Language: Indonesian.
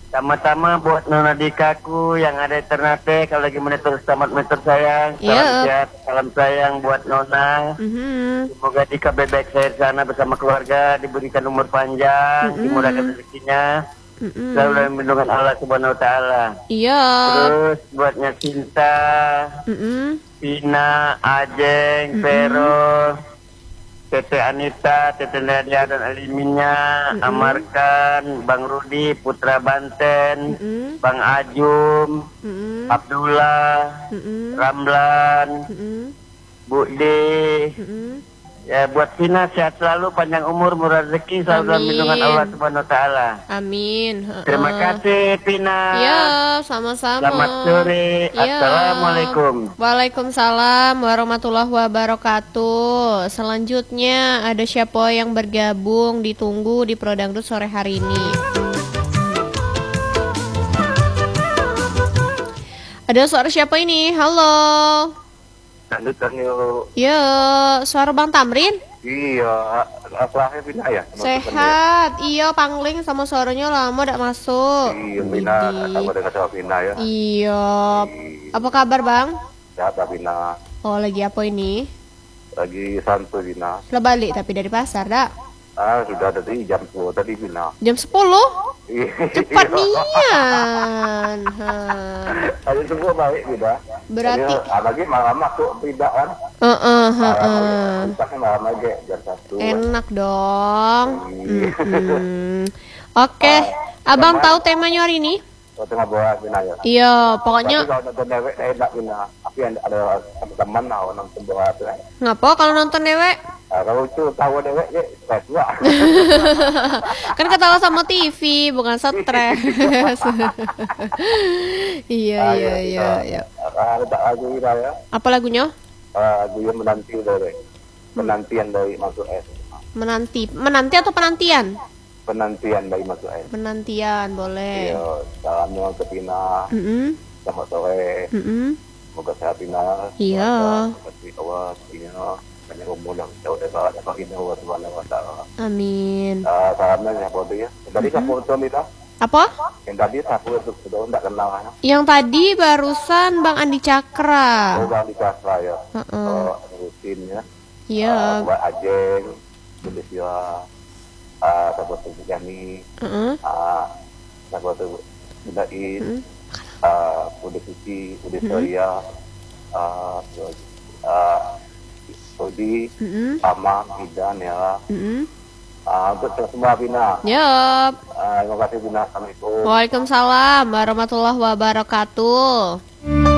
Sama-sama buat Nona Dikaku yang ada di Ternate, kalau lagi monitor selamat monitor sayang. Salam sehat, salam sayang buat Nona. Semoga Dika bebek saya di sana bersama keluarga, diberikan umur panjang, dimudahkan rezekinya. Selalu dalam lindungan Allah Subhanahu wa taala. Terus buatnya Cinta, Pina, Ajeng, Vero, Tete Anita, Tete Nadia dan Aliminnya, Amarkan, Bang Rudi, Putra Banten, Bang Ajum, Abdullah, Ramlan, Bu D. Ya, buat Vina sehat selalu, panjang umur, murah rezeki, selalu dalam lindungan Allah Subhanahu wa taala. Amin. Terima kasih Vina. Ya, sama-sama. Selamat sore. Assalamualaikum. Waalaikumsalam warahmatullahi wabarakatuh. Selanjutnya ada siapa yang bergabung, ditunggu di Prodangdut sore hari ini. Ada suara siapa ini? Halo. Lanjutkan yuk. Ya, suara Bang Tamrin? Iya, lahir Vina ya? Sehat, iya pangling sama suaranya lama gak masuk. Iya, Vina, sama dengan sama Vina ya. Iya, apa kabar Bang? Sehat Vina. Oh, lagi apa ini? Lagi santuy Vina. Lo balik tapi dari pasar, dak? Sudah tadi jam 10 tadi Vina. Jam 10? Cepat nian. Ada semua baik Vina. Berarti lagi malam masuk tidak kan? Malam lagi jam 1. Enak dong. Oke, Abang tahu temanya hari ini? Tengah bawa Vina ya. Iya, pokoknya. Tapi kalau nonton dewek enak Vina. Tapi ada teman nonton bawa tuh. Ngapa kalau nonton dewek? Kalau itu tahu dewek ya stres juga. Kan ketawa sama TV, bukan stres. Iya. Ada lagu ya. Apa lagunya? Lagu yang menanti dari penantian dari masuk S. Menanti atau penantian? Penantian dari masuk S. Penantian, boleh. Iya, salamnya ke Tina. Selamat sore. Semoga sehat Tina. Iya. Kasih awas Tina. Banyak umur yang kita udah dapat ini Allah Subhanahu wa taala. Amin. Salamnya siapa tuh ya? Tadi siapa itu Tina? Apa? Yang tadi siapa itu sudah enggak kenal ya? Yang tadi barusan Bang Andi Cakra. Oh, Bang Andi Cakra ya. Rutin ya. Iya. Buat Ajeng, Budesia, sahabat tuh Jani, sahabat tuh Budain, Bude Suci, Bude Soya, Sodi, Amang, Idan ya. Untuk semua Bina. Yup. Terima kasih Bina. Assalamualaikum. Waalaikumsalam warahmatullahi wabarakatuh.